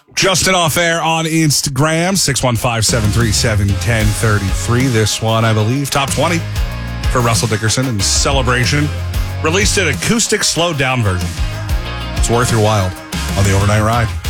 Justin off air on Instagram, 615-737-1033. This one, I believe, top 20 for Russell Dickerson in celebration. Released an acoustic slowed down version. It's worth your while on the overnight ride.